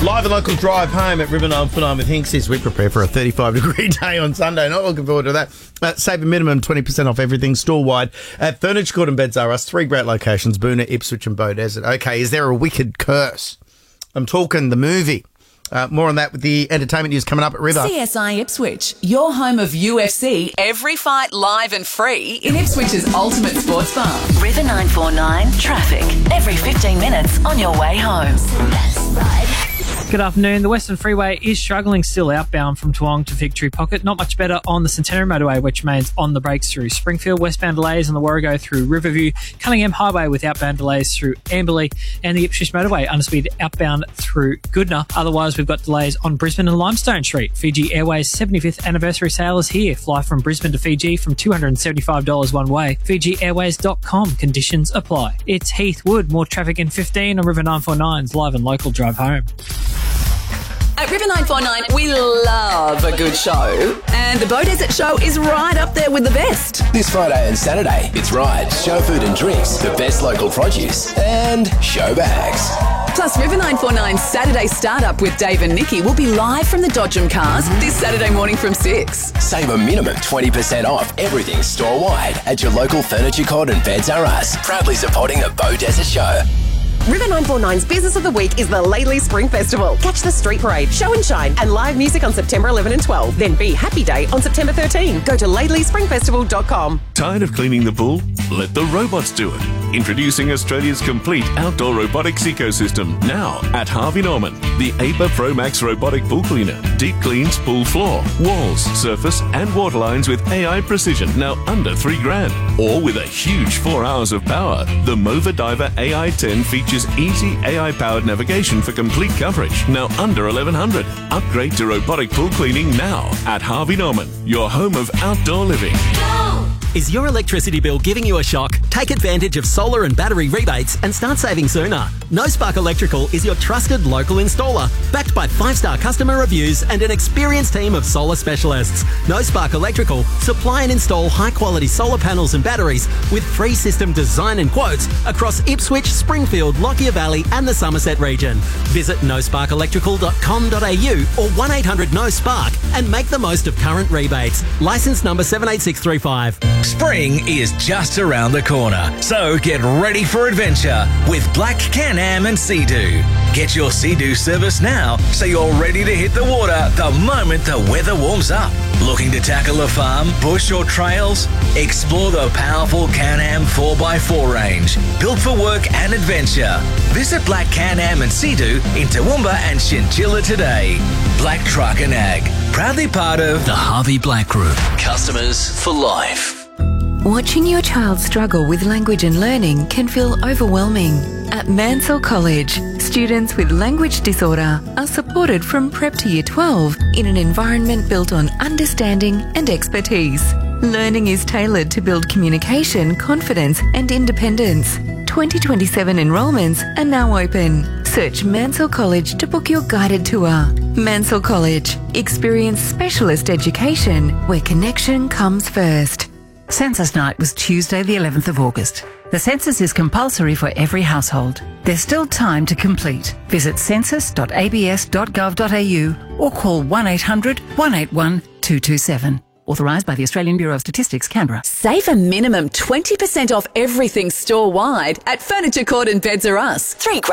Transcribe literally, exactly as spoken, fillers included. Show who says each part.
Speaker 1: Live and local drive home at River nine four nine with Hinks this week. Prepare for a thirty-five degree day on Sunday. Not looking forward to that. Uh, save a minimum twenty percent off everything store-wide at Furniture Court and Beds R Us. Three great locations, Boonah, Ipswich and Bow Desert. Okay, is there a wicked curse? I'm talking the movie. Uh, more on that with the entertainment news coming up at River.
Speaker 2: C S I Ipswich, your home of U F C. Every fight live and free in Ipswich's ultimate sports bar.
Speaker 3: River nine four nine traffic. Every fifteen minutes on your way home.
Speaker 4: Good afternoon. The Western Freeway is struggling still outbound from Toowong to Victory Pocket. Not much better on the Centenary Motorway, which remains on the brakes through Springfield. Westbound delays on the Warrego through Riverview. Cunningham Highway with outbound delays through Amberley. And the Ipswich Motorway underspeed outbound through Goodna. Otherwise, we've got delays on Brisbane and Limestone Street. Fiji Airways seventy-fifth anniversary sale is here. Fly from Brisbane to Fiji from two hundred seventy-five dollars one way. Fiji Airways dot com. Conditions apply. It's Heath Wood. More traffic in fifteen on River nine four nine's live and local drive home.
Speaker 2: At River nine four nine, we love a good show. And the Bow Desert Show is right up there with the best.
Speaker 5: This Friday and Saturday, it's rides, show food and drinks, the best local produce, and show bags.
Speaker 2: Plus, River nine four nine's Saturday Startup with Dave and Nikki will be live from the Dodgem Cars this Saturday morning from six.
Speaker 5: Save a minimum twenty percent off everything store-wide at your local Furniture Court and Beds R Us. Proudly supporting the Bow Desert Show.
Speaker 6: River nine four nine's Business of the Week is the Laidley Spring Festival. Catch the street parade, show and shine, and live music on September eleventh and twelfth. Then be Happy Day on September thirteenth. Go to laidley spring festival dot com.
Speaker 7: Tired of cleaning the pool? Let the robots do it. Introducing Australia's complete outdoor robotics ecosystem. Now at Harvey Norman. The A P A Pro Max robotic pool cleaner. Deep cleans pool floor, walls, surface and water lines with A I precision. Now under three grand. Or with a huge four hours of power. The Mova Diver A I ten features easy A I-powered navigation for complete coverage. Now under eleven hundred. Upgrade to robotic pool cleaning now at Harvey Norman, your home of outdoor living.
Speaker 8: Is your electricity bill giving you a shock? Take advantage of solar and battery rebates and start saving sooner. No Spark Electrical is your trusted local installer, backed by five-star customer reviews and an experienced team of solar specialists. No Spark Electrical supply and install high-quality solar panels and batteries with free system design and quotes across Ipswich, Springfield, Lockyer Valley and the Somerset region. Visit no spark electrical dot com dot a u or one eight hundred no spark and make the most of current rebates. Licence number seven eight six three five.
Speaker 9: Spring is just around the corner, so get ready for adventure with Black Can-Am and Sea-Doo. Get your Sea-Doo service now so you're ready to hit the water the moment the weather warms up. Looking to tackle a farm, bush or trails? Explore the powerful Can-Am four by four range, built for work and adventure. Visit Black Can-Am and Sea-Doo in Toowoomba and Chinchilla today. Black Truck and Ag, proudly part of the Harvey Black Group.
Speaker 5: Customers for life.
Speaker 10: Watching your child struggle with language and learning can feel overwhelming. At Mansell College, students with language disorder are supported from prep to year twelve in an environment built on understanding and expertise. Learning is tailored to build communication, confidence and independence. twenty twenty-seven enrolments are now open. Search Mansell College to book your guided tour. Mansell College. Experience specialist education where connection comes first.
Speaker 11: Census night was Tuesday the eleventh of August. The census is compulsory for every household. There's still time to complete. Visit census dot a b s dot gov dot a u or call one eight hundred one eight one two two seven. Authorised by the Australian Bureau of Statistics, Canberra.
Speaker 2: Save a minimum twenty percent off everything store-wide at Furniture Court and Beds R Us. Three